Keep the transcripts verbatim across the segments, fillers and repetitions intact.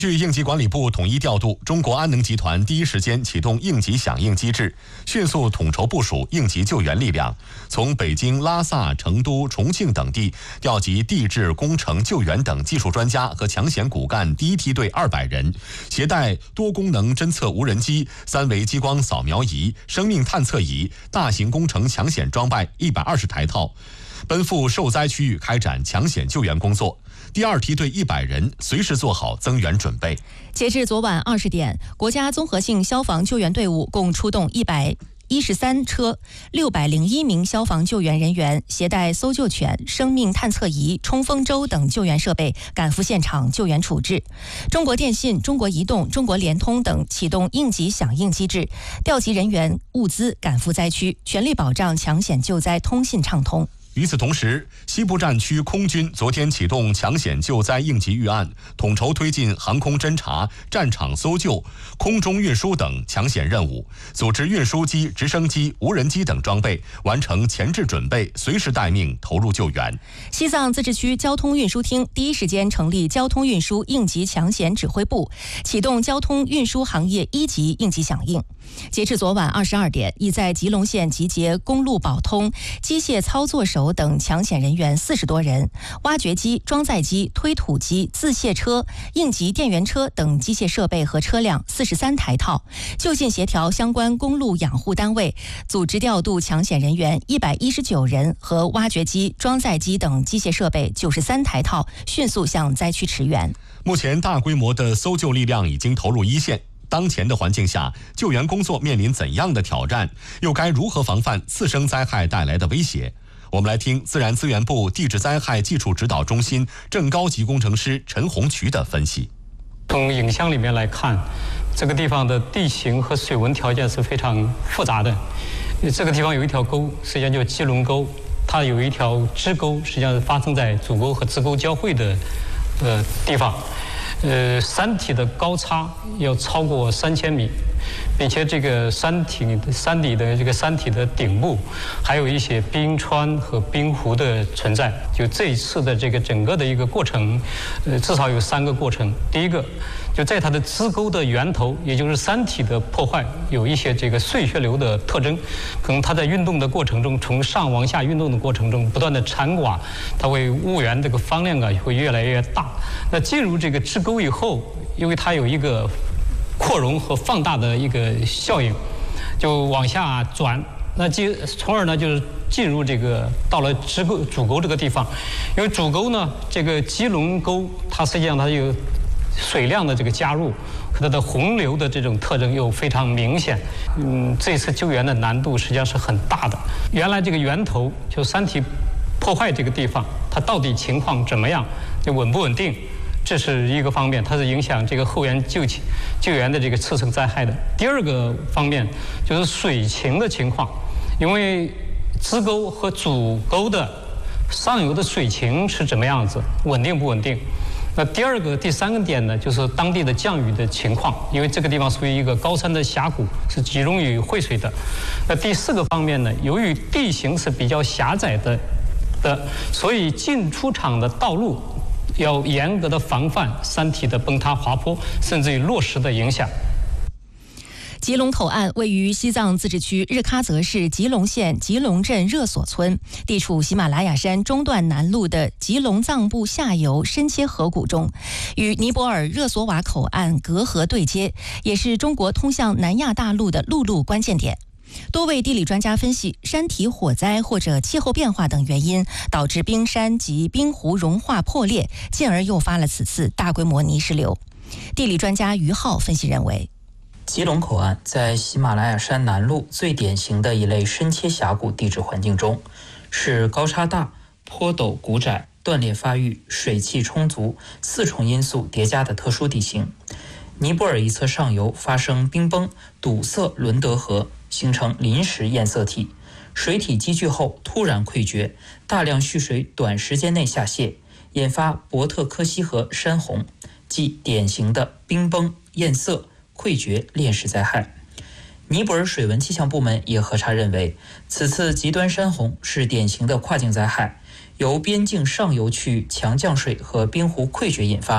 据应急管理部统一调度，中国安能集团第一时间启动应急响应机制，迅速统筹部署应急救援力量，从北京、拉萨、成都、重庆等地调集地质、工程、救援等技术专家和抢险骨干第一梯队二百人，携带多功能侦测无人机、三维激光扫描仪、生命探测仪、大型工程抢险装备一百二十台套，奔赴受灾区域开展抢险救援工作。第二梯队一百人随时做好增援准备。 截至昨晚二十点，国家综合性消防救援队伍共出动一百一十三车，六百零一名消防救援人员携带搜救犬、生命探测仪、冲锋舟等救援设备赶赴现场救援处置。中国电信、中国移动、中国联通等启动应急响应机制，调集人员、物资赶赴灾区，全力保障抢险救灾通信畅通。 与此同时，西部战区空军昨天启动抢险救灾应急预案，统筹推进航空侦察、战场搜救、空中运输等抢险任务，组织运输机、直升机、无人机等装备完成前置准备，随时待命投入救援。 西藏自治区交通运输厅第一时间成立交通运输应急抢险指挥部，启动交通运输行业一级应急响应。截至昨晚二十二点，已在吉隆县集结公路保通、机械操作手等抢险人员四十多人，挖掘机、装载机、推土机、自卸车、应急电源车等机械设备和车辆四十三台套，就近协调相关公路养护单位，组织调度抢险人员一百一十九人和挖掘机、装载机等机械设备九十三台套，迅速向灾区驰援。 目前大规模的搜救力量已经投入一线。当前的环境下，救援工作面临怎样的挑战？又该如何防范次生灾害带来的威胁？我们来听自然资源部地质灾害技术指导中心正高级工程师陈红渠的分析。 从影像里面来看，这个地方的地形和水文条件是非常复杂的。这个地方有一条沟，实际上叫基隆沟，它有一条支沟，实际上是发生在主沟和支沟交汇的呃地方。呃，山体的高差要超过三千米，并且这个山体山底的这个山体的顶部，还有一些冰川和冰湖的存在。就这一次的这个整个的一个过程，呃，至少有三个过程。第一个，就在它的支沟的源头，也就是山体的破坏，有一些这个碎屑流的特征，可能它在运动的过程中，从上往下运动的过程中，不断的缠刮，它会物源这个方量啊会越来越大。那进入这个支沟以后，因为它有一个扩容和放大的一个效应，就往下转，那进从而呢就是进入这个到了支沟主沟这个地方，因为主沟呢这个基隆沟它实际上它有水量的这个加入和它的洪流的这种特征又非常明显，嗯，这次救援的难度实际上是很大的。原来这个源头就山体破坏这个地方，它到底情况怎么样，就稳不稳定？这是一个方面，它是影响这个后援救起救援的这个次生灾害的。第二个方面就是水情的情况，因为支沟和主沟的上游的水情是怎么样子，稳定不稳定？那第二个、第三个点呢，就是当地的降雨的情况，因为这个地方属于一个高山的峡谷，是极容易汇水的。那第四个方面呢，由于地形是比较狭窄的的，所以进出场的道路要严格的防范山体的崩塌滑坡，甚至于落石的影响。 吉隆口岸位于西藏自治区日喀则市吉隆县吉隆镇热索村，地处喜马拉雅山中段南麓的吉隆藏布下游深切河谷中，与尼泊尔热索瓦口岸隔河对接，也是中国通向南亚大陆的陆路关键点。多位地理专家分析，山体火灾或者气候变化等原因导致冰山及冰湖融化破裂，进而诱发了此次大规模泥石流。地理专家于浩分析认为， 吉隆口岸在喜马拉雅山南麓最典型的一类深切峡谷地质环境中，是高差大、坡陡谷窄、断裂发育、水汽充足四重因素叠加的特殊地形。尼泊尔一侧上游发生冰崩，堵塞伦德河，形成临时堰塞体，水体积聚后突然溃决，大量蓄水短时间内下泄，引发伯特科西河山洪，即典型的冰崩、堰塞、溃决链式灾害。尼泊尔水文气象部门也核查认为，此次极端山洪是典型的跨境灾害，由边境上游区强降水和冰湖溃决引发。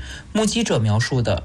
目击者描述的